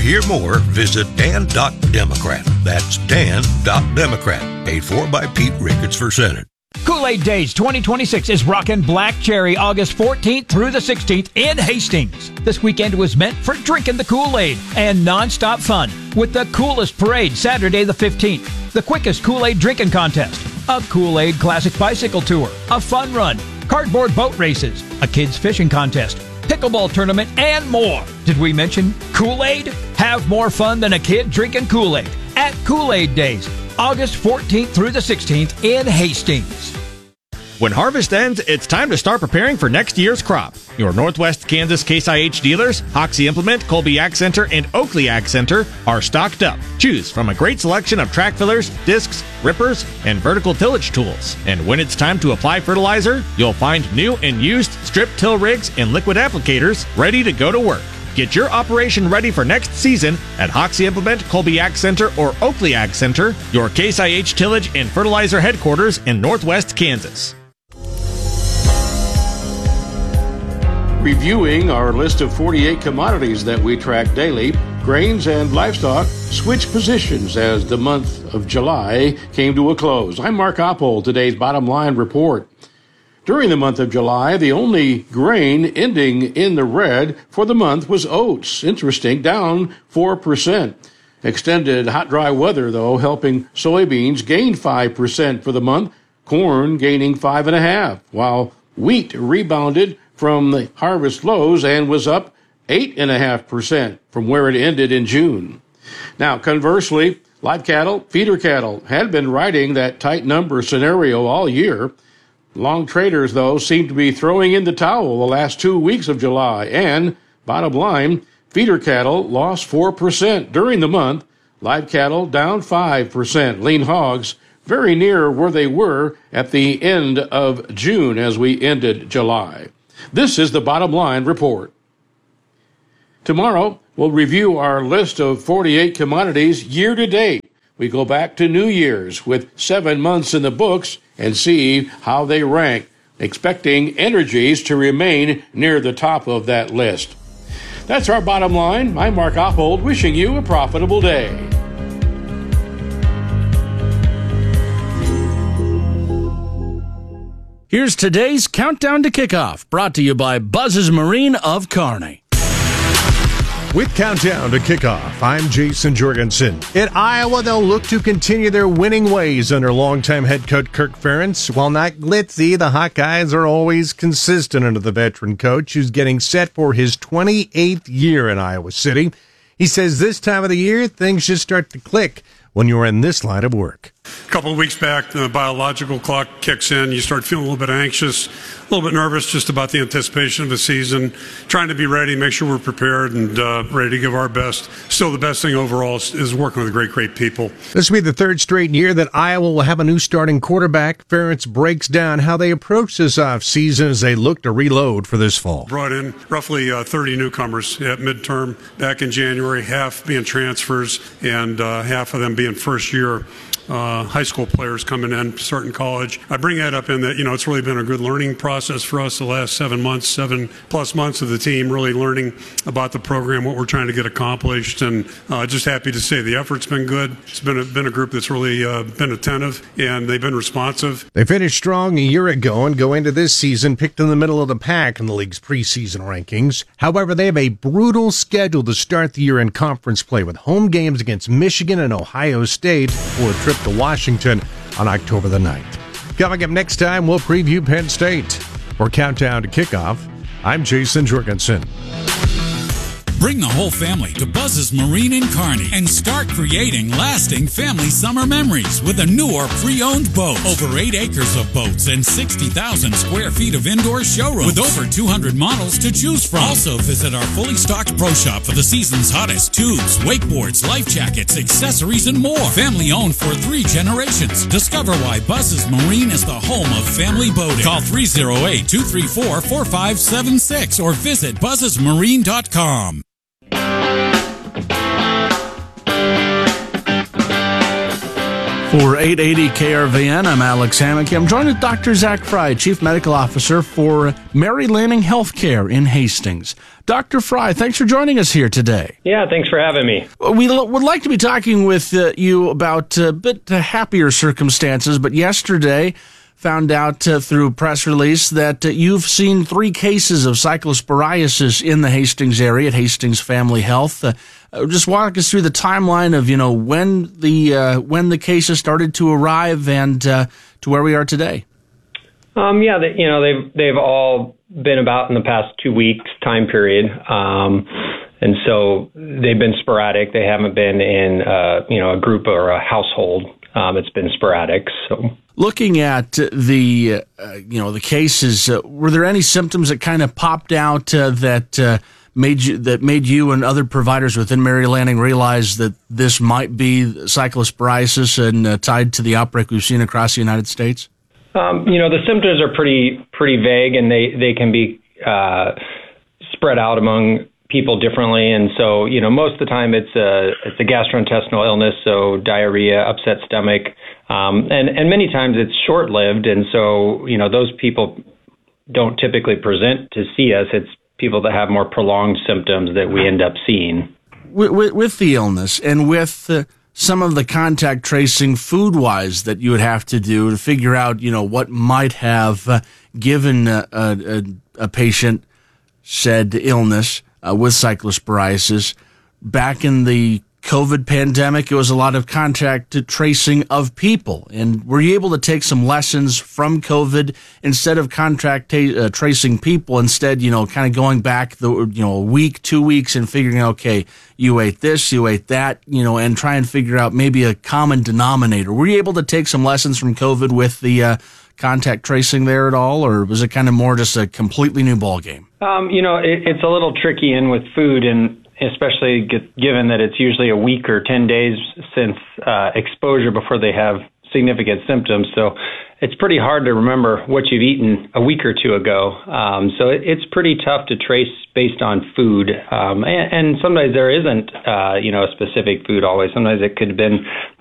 hear more, visit dan.democrat. That's dan.democrat. Paid for by Pete Ricketts for Senate. Kool-Aid Days 2026 is rockin' Black Cherry August 14th through the 16th in Hastings. This weekend was meant for drinking the Kool-Aid and non-stop fun with the coolest parade Saturday the 15th, the quickest Kool-Aid drinking contest, a Kool-Aid Classic Bicycle Tour, a fun run, cardboard boat races, a kids fishing contest, pickleball tournament, and more. Did we mention Kool-Aid? Have more fun than a kid drinking Kool-Aid at Kool-Aid Days, August 14th through the 16th in Hastings. When harvest ends, it's time to start preparing for next year's crop. Your Northwest Kansas Case IH dealers, Hoxie Implement, Colby Ag Center, and Oakley Ag Center are stocked up. Choose from a great selection of track fillers, discs, rippers, and vertical tillage tools. And when it's time to apply fertilizer, you'll find new and used strip till rigs and liquid applicators ready to go to work. Get your operation ready for next season at Hoxie Implement, Colby Ag Center, or Oakley Ag Center, your Case IH tillage and fertilizer headquarters in Northwest Kansas. Reviewing our list of 48 commodities that we track daily, grains and livestock switched positions as the month of July came to a close. I'm Mark Oppold, today's Bottom Line Report. During the month of July, the only grain ending in the red for the month was oats. Interesting, down 4%. Extended hot, dry weather, though, helping soybeans gain 5% for the month, corn gaining 5.5%, while wheat rebounded from the harvest lows and was up 8.5% from where it ended in June. Now, conversely, live cattle, feeder cattle had been riding that tight number scenario all year. Long traders, though, seem to be throwing in the towel the last 2 weeks of July. And, bottom line, feeder cattle lost 4% during the month. Live cattle down 5%. Lean hogs very near where they were at the end of June as we ended July. This is the Bottom Line Report. Tomorrow, we'll review our list of 48 commodities year to date. We go back to New Year's with 7 months in the books and see how they rank, expecting energies to remain near the top of that list. That's our bottom line. I'm Mark Oppold, wishing you a profitable day. Here's today's Countdown to Kickoff, brought to you by Buzz's Marine of Kearney. With Countdown to Kickoff, I'm Jason Jorgensen. At Iowa, they'll look to continue their winning ways under longtime head coach Kirk Ferentz. While not glitzy, the Hawkeyes are always consistent under the veteran coach, who's getting set for his 28th year in Iowa City. He says this time of the year, things just start to click when you're in this line of work. A couple of weeks back, the biological clock kicks in. You start feeling a little bit anxious, a little bit nervous just about the anticipation of the season, trying to be ready, make sure we're prepared and ready to give our best. Still, the best thing overall is working with great people. This will be the third straight year that Iowa will have a new starting quarterback. Ferentz breaks down how they approach this offseason as they look to reload for this fall. Brought in roughly 30 newcomers at midterm back in January, half being transfers and half of them being first-year high school players coming in, starting college. I bring that up in that, it's really been a good learning process for us the last 7 months, 7+ months of the team, really learning about the program, what we're trying to get accomplished, and just happy to say the effort's been good. It's been a group that's really been attentive, and they've been responsive. They finished strong a year ago and go into this season picked in the middle of the pack in the league's preseason rankings. However, they have a brutal schedule to start the year in conference play with home games against Michigan and Ohio State for a trip to Washington on October the 9th. Coming up next time, we'll preview Penn State. For Countdown to Kickoff, I'm Jason Jorgensen. Bring the whole family to Buzz's Marine in Kearney and start creating lasting family summer memories with a new or pre-owned boat. Over 8 acres of boats and 60,000 square feet of indoor showroom with over 200 models to choose from. Also visit our fully stocked pro shop for the season's hottest tubes, wakeboards, life jackets, accessories, and more. Family owned for 3 generations. Discover why Buzz's Marine is the home of family boating. Call 308-234-4576 or visit buzzesmarine.com. For 880 KRVN, I'm Alex Hammack. I'm joined with Dr. Zach Fry, Chief Medical Officer for Mary Lanning Healthcare in Hastings. Dr. Fry, thanks for joining us here today. Yeah, thanks for having me. We would like to be talking with you about a bit happier circumstances, but yesterday found out through press release that you've seen 3 cases of cyclosporiasis in the Hastings area at Hastings Family Health. Just walk us through the timeline of, when the cases started to arrive and to where we are today. They've all been about in the past 2 weeks time period. And so they've been sporadic. They haven't been in, a group or a household. It's been sporadic. So, looking at the cases, were there any symptoms that kind of popped out that made you and other providers within Mary Lanning realize that this might be cyclosporiasis and tied to the outbreak we've seen across the United States? The symptoms are pretty vague, and they can be spread out among people differently. And so, most of the time it's a gastrointestinal illness, so diarrhea, upset stomach, and many times it's short-lived. And so, those people don't typically present to see us. It's people that have more prolonged symptoms that we end up seeing. With the illness and with some of the contact tracing food-wise that you would have to do to figure out, what might have given a patient said illness with cyclosporiasis. Back in the COVID pandemic, it was a lot of contact tracing of people. And were you able to take some lessons from COVID instead of contact tracing people, instead, kind of going back a week, 2 weeks and figuring out, okay, you ate this, you ate that, and try and figure out maybe a common denominator. Were you able to take some lessons from COVID with the contact tracing there at all, or was it kind of more just a completely new ballgame? It's a little tricky in with food, and especially given that it's usually a week or 10 days since exposure before they have significant symptoms. So it's pretty hard to remember what you've eaten a week or 2 ago. So it's pretty tough to trace based on food. And sometimes there isn't, a specific food always. Sometimes it could have been